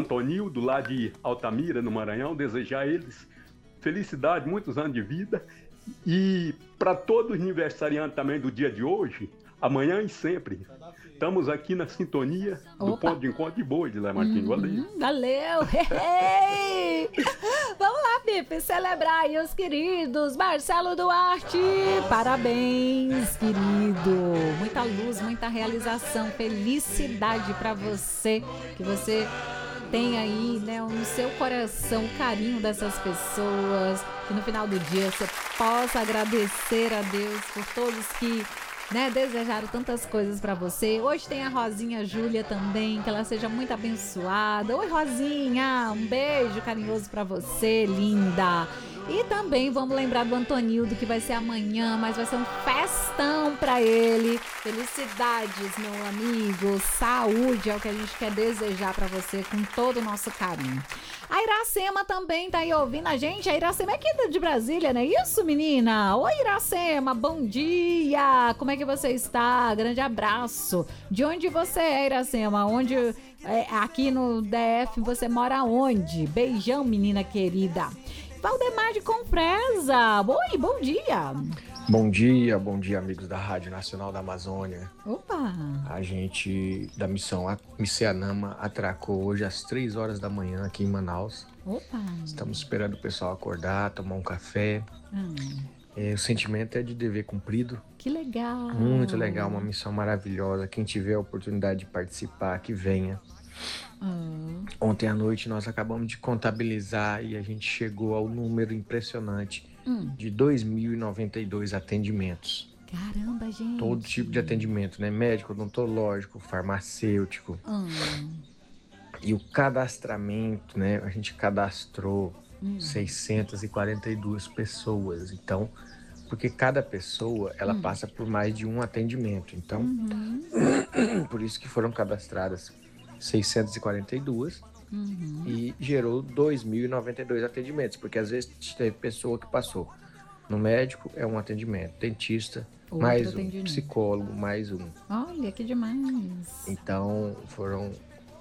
Antonildo, lá de Altamira, no Maranhão, desejar a eles felicidade, muitos anos de vida. E para todos os aniversariantes também do dia de hoje, amanhã e sempre, estamos aqui na sintonia do ponto de encontro de boi de Léo Martins. Valeu! Valeu! Hey! Vamos lá, Pipe, celebrar aí os queridos. Marcelo Duarte, parabéns, querido. Muita luz, muita realização, felicidade para você, que você tem aí, né, no seu coração o carinho dessas pessoas, que no final do dia você possa agradecer a Deus por todos que, né, desejaram tantas coisas pra você. Hoje tem a Rosinha Júlia também, que ela seja muito abençoada. Oi, Rosinha, um beijo carinhoso pra você, linda. E também vamos lembrar do Antonildo, que vai ser amanhã, mas vai ser um festão pra ele. Felicidades, meu amigo. Saúde é o que a gente quer desejar pra você com todo o nosso carinho. A Iracema também tá aí ouvindo a gente. A Iracema é aqui de Brasília, não é isso, menina? Oi, Iracema, bom dia. Como é que você está? Grande abraço. De onde você é, Iracema? Onde, aqui no DF, você mora onde? Beijão, menina querida. Valdemar de Confresa. Oi, bom dia. Bom dia, amigos da Rádio Nacional da Amazônia. Opa! A gente da missão Miceanama atracou hoje às 3 horas da manhã aqui em Manaus. Opa! Estamos esperando o pessoal acordar, tomar um café. O sentimento é de dever cumprido. Que legal! Muito legal, uma missão maravilhosa. Quem tiver a oportunidade de participar, que venha. Ontem à noite nós acabamos de contabilizar e a gente chegou ao número impressionante de 2.092 atendimentos. Caramba, gente! Todo tipo de atendimento, né? Médico, odontológico, farmacêutico. E o cadastramento, né? A gente cadastrou 642 pessoas. Então, porque cada pessoa, ela passa por mais de um atendimento. Então, por isso que foram cadastradas 642 e gerou 2.092 atendimentos, porque às vezes teve pessoa que passou no médico, é um atendimento, dentista, outro mais atendimento. um, psicólogo, mais um. Olha, que demais! Então foram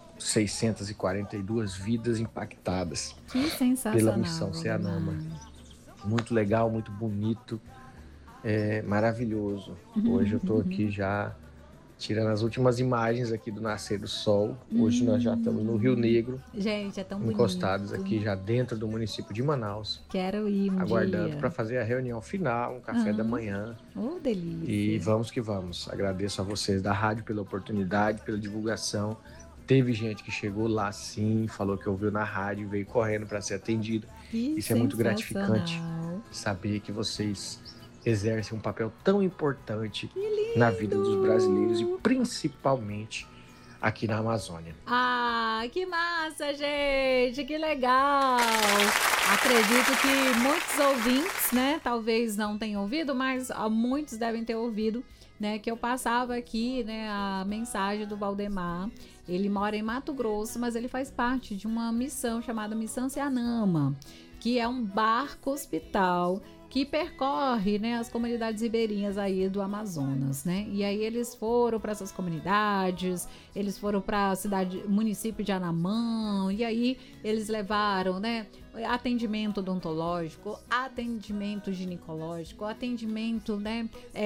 642 vidas impactadas Que sensacional, pela missão Miceanama. Muito legal, muito bonito, maravilhoso. Hoje eu tô aqui já tirando as últimas imagens aqui do nascer do sol. Hoje nós já estamos no Rio Negro. Gente, é tão bonito. Encostados aqui já dentro do município de Manaus. Quero ir aguardando para fazer a reunião final, um café da manhã. Oh, delícia. E vamos que vamos. Agradeço a vocês da rádio pela oportunidade, pela divulgação. Teve gente que chegou lá sim, falou que ouviu na rádio, veio correndo para ser atendido. Isso é muito gratificante, saber que vocês exercem um papel tão importante na vida dos brasileiros e principalmente aqui na Amazônia. Ah, que massa, gente, que legal! Acredito que muitos ouvintes, né, talvez não tenham ouvido, mas muitos devem ter ouvido, né, que eu passava aqui, né, a mensagem do Valdemar. Ele mora em Mato Grosso, mas ele faz parte de uma missão chamada Missão Miceanama, que é um barco hospital que percorre, né, as comunidades ribeirinhas aí do Amazonas, né? E aí eles foram para essas comunidades, eles foram para a município de Anamã, e aí eles levaram, né, atendimento odontológico, atendimento ginecológico, atendimento, né,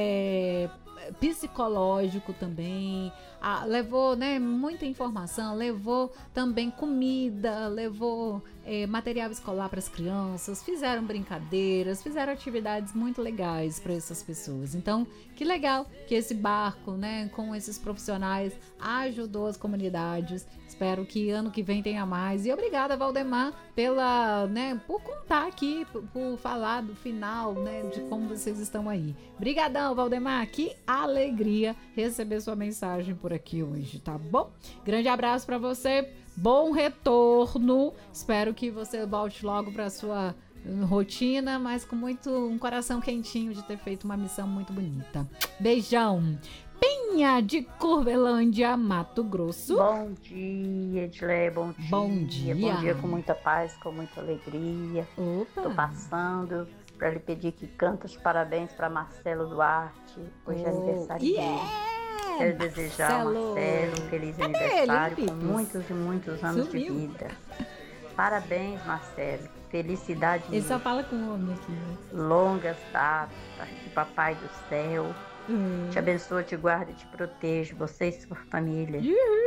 psicológico também, levou, né, muita informação, levou também comida, levou material escolar para as crianças, fizeram brincadeiras, fizeram atividades muito legais para essas pessoas. Então, que legal que esse barco, né, com esses profissionais ajudou as comunidades. Espero que ano que vem tenha mais. E obrigada, Valdemar, por contar aqui, por falar do final, né, de como vocês estão aí. Brigadão, Valdemar, que alegria receber sua mensagem por aqui hoje, tá bom? Grande abraço para você, bom retorno. Espero que você volte logo para sua rotina, mas com um coração quentinho de ter feito uma missão muito bonita. Beijão. Penha de Curvelândia, Mato Grosso. Bom dia, Edilé, bom dia. Bom dia. Bom dia com muita paz, com muita alegria. Opa. Tô passando para lhe pedir que canta os parabéns para Marcelo Duarte. Hoje é aniversário dele. Quero desejar ao Marcelo um feliz aniversário com muitos e muitos anos de vida. Parabéns, Marcelo. Felicidade. Ele só fala com o homem aqui, né? Longas datas de Papai do Céu. Te abençoe, te guarde e te proteja. Você e sua família.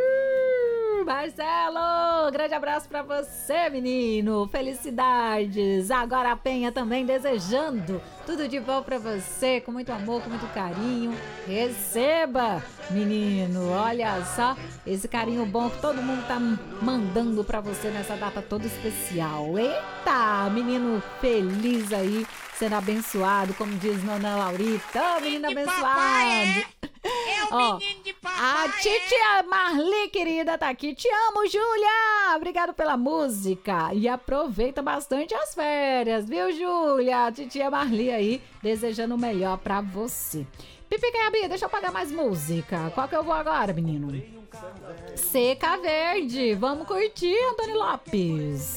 Marcelo, grande abraço pra você, menino. Felicidades. Agora a Penha também desejando tudo de bom pra você, com muito amor, com muito carinho. Receba, menino. Olha só, esse carinho bom que todo mundo tá mandando pra você nessa data toda especial. Eita, menino feliz aí, sendo abençoado, como diz Nona Laurita. Ô, menino abençoado. Ó, a titia Marli, querida, tá aqui. Te amo, Júlia. Obrigado pela música. E aproveita bastante as férias, viu, Júlia? Titia Marli aí, desejando o melhor pra você. Pipi Gabi, deixa eu pagar mais música. Qual que eu vou agora, menino? Seca Verde. Vamos curtir, Antônio Lopes.